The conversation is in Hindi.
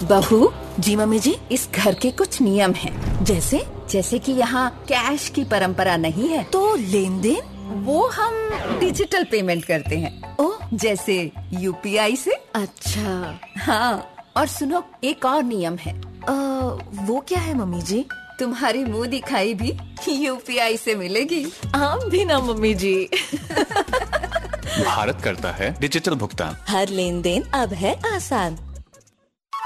बहू, जी मम्मी जी। इस घर के कुछ नियम हैं। जैसे? जैसे कि यहाँ कैश की परंपरा नहीं है। तो लेन देन? वो हम डिजिटल पेमेंट करते हैं। ओ, जैसे यूपीआई से। अच्छा। हाँ, और सुनो, एक और नियम है। वो क्या है मम्मी जी? तुम्हारी मुंह दिखाई भी यूपीआई से मिलेगी। आम भी ना मम्मी जी। भारत करता है डिजिटल भुगतान। हर लेन देन अब है आसान।